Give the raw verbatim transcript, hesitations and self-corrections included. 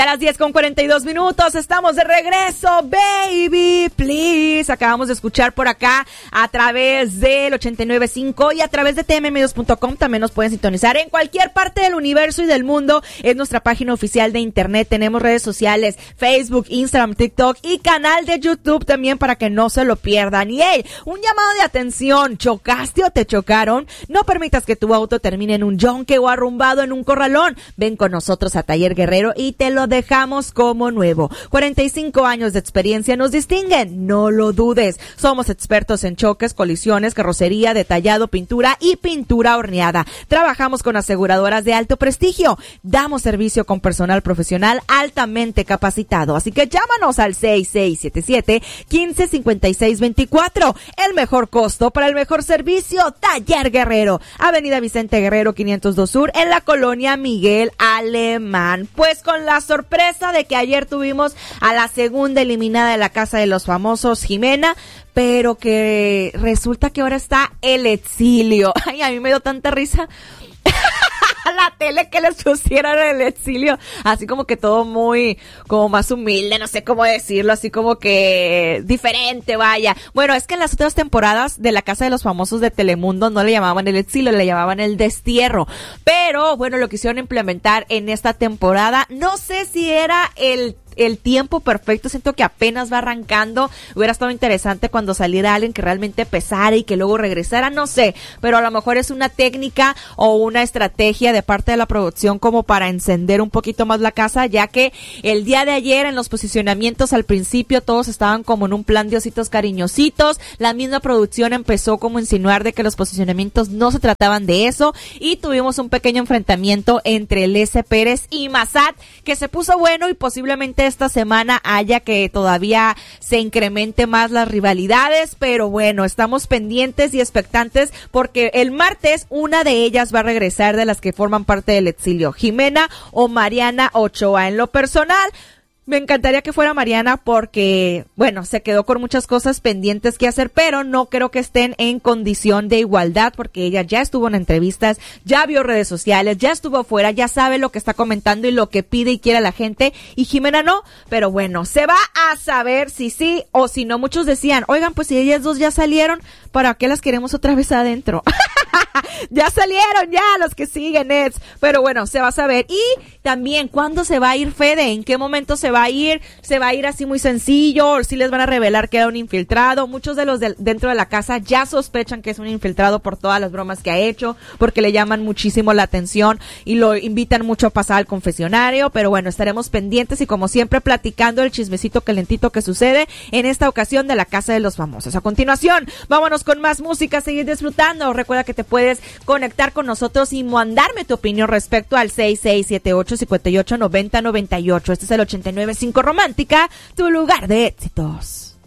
A las diez con cuarenta y dos minutos, estamos de regreso, baby, please. Acabamos de escuchar por acá a través del ochenta y nueve punto cinco y a través de t m medios punto com. También nos pueden sintonizar en cualquier parte del universo y del mundo. Es nuestra página oficial de internet. Tenemos redes sociales, Facebook, Instagram, TikTok y canal de YouTube también para que no se lo pierdan. Y hey, un llamado de atención. ¿Chocaste o te chocaron? No permitas que tu auto termine en un yonque o arrumbado en un corralón. Ven con nosotros a Taller Guerrero y te lo dejamos como nuevo. cuarenta y cinco años de experiencia nos distinguen, no lo dudes. Somos expertos en choques, colisiones, carrocería, detallado, pintura y pintura horneada. Trabajamos con aseguradoras de alto prestigio. Damos servicio con personal profesional altamente capacitado. Así que llámanos al seis seis siete siete, uno cinco cinco seis dos cuatro. El mejor costo para el mejor servicio. Taller Guerrero. Avenida Vicente Guerrero quinientos dos Sur en la colonia Miguel Alemán. Pues con la sorpresa sorpresa de que ayer tuvimos a la segunda eliminada de la Casa de los Famosos, Jimena, pero que resulta que ahora está el exilio. Ay, a mí me dio tanta risa la tele que les pusieron en el exilio, así como que todo muy, como más humilde, no sé cómo decirlo, así como que diferente, vaya. Bueno, es que en las otras temporadas de la Casa de los Famosos de Telemundo no le llamaban el exilio, le llamaban el destierro, pero bueno, lo quisieron implementar en esta temporada. No sé si era el el tiempo perfecto, siento que apenas va arrancando. Hubiera estado interesante cuando saliera alguien que realmente pesara y que luego regresara, no sé, pero a lo mejor es una técnica o una estrategia de parte de la producción como para encender un poquito más la casa, ya que el día de ayer en los posicionamientos al principio todos estaban como en un plan de ositos cariñositos. La misma producción empezó como a insinuar de que los posicionamientos no se trataban de eso y tuvimos un pequeño enfrentamiento entre Lese Pérez y Massad que se puso bueno y posiblemente esta semana haya que todavía se incremente más las rivalidades, pero bueno, estamos pendientes y expectantes porque el martes una de ellas va a regresar, de las que forman parte del exilio, Jimena o Mariana Ochoa. En lo personal, me encantaría que fuera Mariana porque, bueno, se quedó con muchas cosas pendientes que hacer, pero no creo que estén en condición de igualdad porque ella ya estuvo en entrevistas, ya vio redes sociales, ya estuvo afuera, ya sabe lo que está comentando y lo que pide y quiere la gente, y Jimena no, pero bueno, se va a saber si sí o si no. Muchos decían, oigan, pues si ellas dos ya salieron, ¿para qué las queremos otra vez adentro? Ya salieron, ya, los que siguen, Eds. Pero bueno, se va a saber. Y también, ¿cuándo se va a ir Fede? ¿En qué momento se va a ir? ¿Se va a ir así muy sencillo? ¿O si les van a revelar que era un infiltrado? Muchos de los de, dentro de la casa ya sospechan que es un infiltrado por todas las bromas que ha hecho, porque le llaman muchísimo la atención y lo invitan mucho a pasar al confesionario. Pero bueno, estaremos pendientes y como siempre platicando el chismecito calentito que sucede en esta ocasión de la Casa de los Famosos. A continuación, vámonos con más música, seguir disfrutando. Recuerda que te puedes conectar con nosotros y mandarme tu opinión respecto al seis seis siete ocho, cinco ocho, nueve cero nueve ocho. Este es el ochenta y nueve punto cinco Romántica, tu lugar de éxitos.